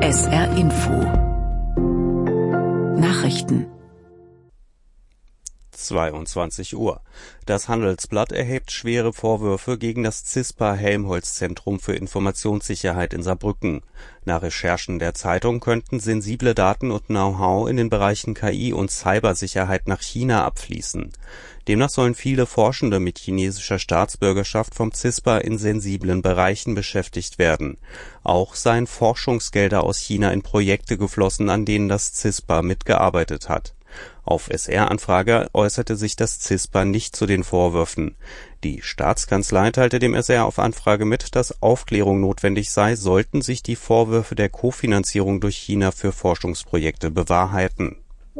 SR Info Nachrichten 22 Uhr. Das Handelsblatt erhebt schwere Vorwürfe gegen das CISPA-Helmholtz-Zentrum für Informationssicherheit in Saarbrücken. Nach Recherchen der Zeitung könnten sensible Daten und Know-how in den Bereichen KI und Cybersicherheit nach China abfließen. Demnach sollen viele Forschende mit chinesischer Staatsbürgerschaft vom CISPA in sensiblen Bereichen beschäftigt werden. Auch seien Forschungsgelder aus China in Projekte geflossen, an denen das CISPA mitgearbeitet hat. Auf SR-Anfrage äußerte sich das CISPA nicht zu den Vorwürfen. Die Staatskanzlei teilte dem SR auf Anfrage mit, dass Aufklärung notwendig sei, sollten sich die Vorwürfe der Kofinanzierung durch China für Forschungsprojekte bewahrheiten.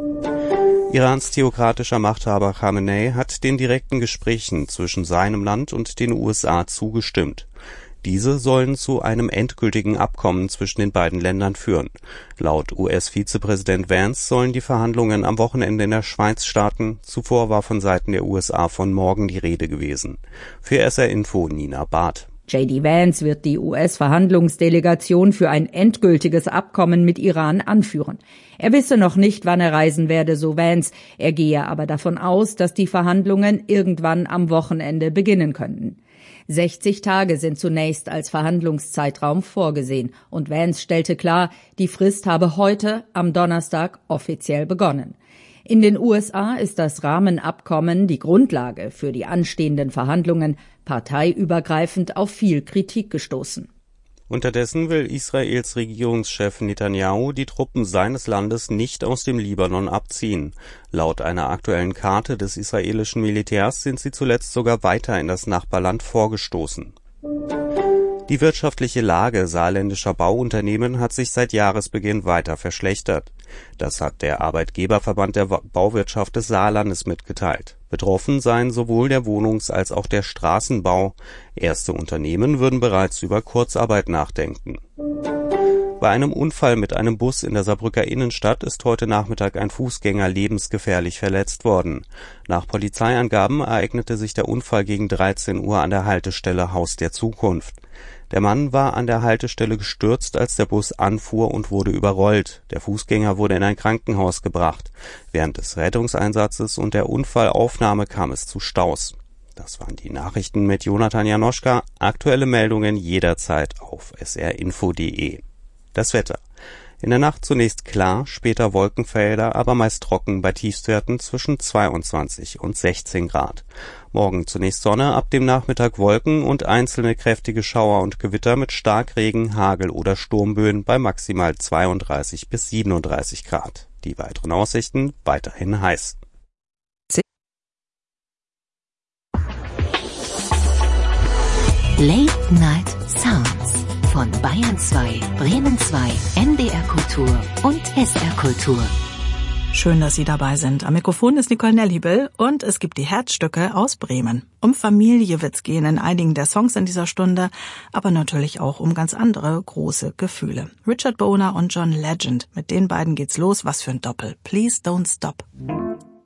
Irans theokratischer Machthaber Khamenei hat den direkten Gesprächen zwischen seinem Land und den USA zugestimmt. Diese sollen zu einem endgültigen Abkommen zwischen den beiden Ländern führen. Laut US-Vizepräsident Vance sollen die Verhandlungen am Wochenende in der Schweiz starten. Zuvor war von Seiten der USA von morgen die Rede gewesen. Für SR Info Nina Barth. J.D. Vance wird die US-Verhandlungsdelegation für ein endgültiges Abkommen mit Iran anführen. Er wisse noch nicht, wann er reisen werde, so Vance. Er gehe aber davon aus, dass die Verhandlungen irgendwann am Wochenende beginnen könnten. 60 Tage sind zunächst als Verhandlungszeitraum vorgesehen und Vance stellte klar, die Frist habe heute, am Donnerstag, offiziell begonnen. In den USA ist das Rahmenabkommen die Grundlage für die anstehenden Verhandlungen, parteiübergreifend auf viel Kritik gestoßen. Unterdessen will Israels Regierungschef Netanyahu die Truppen seines Landes nicht aus dem Libanon abziehen. Laut einer aktuellen Karte des israelischen Militärs sind sie zuletzt sogar weiter in das Nachbarland vorgestoßen. Die wirtschaftliche Lage saarländischer Bauunternehmen hat sich seit Jahresbeginn weiter verschlechtert. Das hat der Arbeitgeberverband der Bauwirtschaft des Saarlandes mitgeteilt. Betroffen seien sowohl der Wohnungs- als auch der Straßenbau. Erste Unternehmen würden bereits über Kurzarbeit nachdenken. Bei einem Unfall mit einem Bus in der Saarbrücker Innenstadt ist heute Nachmittag ein Fußgänger lebensgefährlich verletzt worden. Nach Polizeiangaben ereignete sich der Unfall gegen 13 Uhr an der Haltestelle Haus der Zukunft. Der Mann war an der Haltestelle gestürzt, als der Bus anfuhr und wurde überrollt. Der Fußgänger wurde in ein Krankenhaus gebracht. Während des Rettungseinsatzes und der Unfallaufnahme kam es zu Staus. Das waren die Nachrichten mit Jonathan Janoschka. Aktuelle Meldungen jederzeit auf srinfo.de. Das Wetter. In der Nacht zunächst klar, später Wolkenfelder, aber meist trocken bei Tiefstwerten zwischen 22 und 16 Grad. Morgen zunächst Sonne, ab dem Nachmittag Wolken und einzelne kräftige Schauer und Gewitter mit Starkregen, Hagel oder Sturmböen bei maximal 32 bis 37 Grad. Die weiteren Aussichten weiterhin heiß. Late Night Sounds von Bayern 2, Bremen 2, NDR Kultur und SR Kultur. Schön, dass Sie dabei sind. Am Mikrofon ist Nicole Nelliebel und es gibt die Herzstücke aus Bremen. Um Familie wird's gehen in einigen der Songs in dieser Stunde, aber natürlich auch um ganz andere große Gefühle. Richard Boner und John Legend, mit den beiden geht's los. Was für ein Doppel. Please Don't Stop.